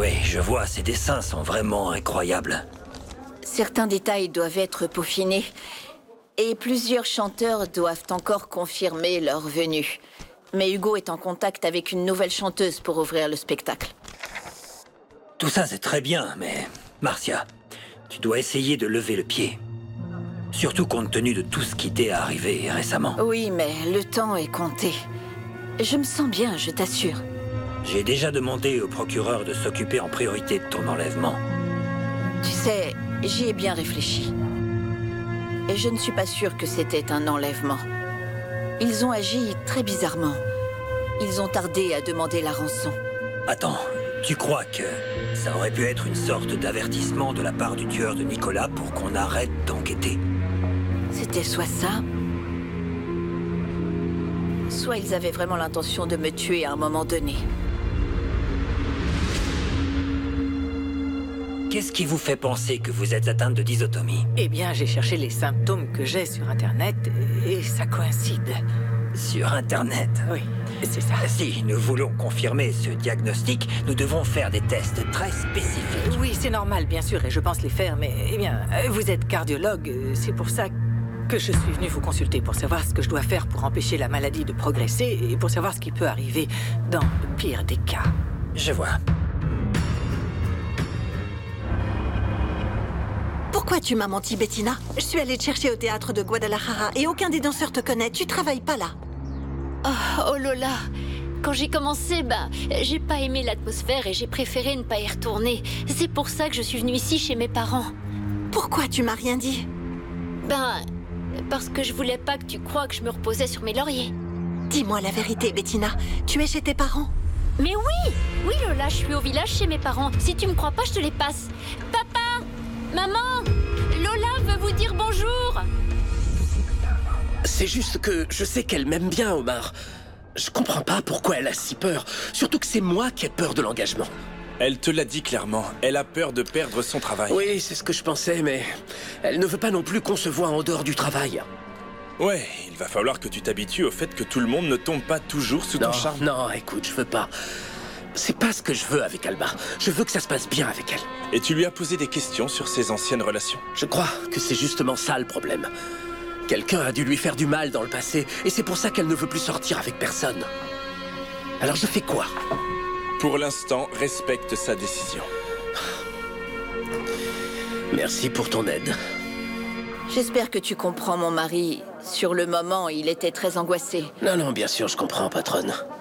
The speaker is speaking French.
Oui, je vois, ces dessins sont vraiment incroyables. Certains détails doivent être peaufinés. Et plusieurs chanteurs doivent encore confirmer leur venue. Mais Hugo est en contact avec une nouvelle chanteuse pour ouvrir le spectacle. Tout ça, c'est très bien, mais... Marcia, tu dois essayer de lever le pied. Surtout compte tenu de tout ce qui t'est arrivé récemment. Oui, mais le temps est compté. Je me sens bien, je t'assure. J'ai déjà demandé au procureur de s'occuper en priorité de ton enlèvement. Tu sais, j'y ai bien réfléchi. Et je ne suis pas sûre que c'était un enlèvement. Ils ont agi très bizarrement. Ils ont tardé à demander la rançon. Attends, tu crois que ça aurait pu être une sorte d'avertissement de la part du tueur de Nicolas pour qu'on arrête d'enquêter? C'était soit ça, soit ils avaient vraiment l'intention de me tuer à un moment donné. Qu'est-ce qui vous fait penser que vous êtes atteinte de dysotomie? Eh bien, j'ai cherché les symptômes que j'ai sur Internet et ça coïncide. Sur Internet? Oui, c'est ça. Si nous voulons confirmer ce diagnostic, nous devons faire des tests très spécifiques. Oui, c'est normal, bien sûr, et je pense les faire, mais eh bien, vous êtes cardiologue, c'est pour ça que je suis venu vous consulter, pour savoir ce que je dois faire pour empêcher la maladie de progresser et pour savoir ce qui peut arriver dans le pire des cas. Je vois. Pourquoi tu m'as menti, Bettina? Je suis allée te chercher au théâtre de Guadalajara et aucun des danseurs te connaît. Tu travailles pas là. Oh Lola, quand j'ai commencé, j'ai pas aimé l'atmosphère et j'ai préféré ne pas y retourner. C'est pour ça que je suis venue ici chez mes parents. Pourquoi tu m'as rien dit? Parce que je voulais pas que tu crois que je me reposais sur mes lauriers. Dis-moi la vérité, Bettina. Tu es chez tes parents? Mais oui! Oui Lola, je suis au village chez mes parents. Si tu me crois pas, je te les passe. Papa! Maman! Lola veut vous dire bonjour! C'est juste que je sais qu'elle m'aime bien, Omar. Je comprends pas pourquoi elle a si peur. Surtout que c'est moi qui ai peur de l'engagement. Elle te l'a dit clairement. Elle a peur de perdre son travail. Oui, c'est ce que je pensais, mais elle ne veut pas non plus qu'on se voit en dehors du travail. Ouais, il va falloir que tu t'habitues au fait que tout le monde ne tombe pas toujours sous ton charme. Non, écoute, je veux pas. C'est pas ce que je veux avec Alba. Je veux que ça se passe bien avec elle. Et tu lui as posé des questions sur ses anciennes relations? Je crois que c'est justement ça le problème. Quelqu'un a dû lui faire du mal dans le passé, et c'est pour ça qu'elle ne veut plus sortir avec personne. Alors je fais quoi? Pour l'instant, respecte sa décision. Merci pour ton aide. J'espère que tu comprends mon mari. Sur le moment, il était très angoissé. Non, bien sûr, je comprends, patronne.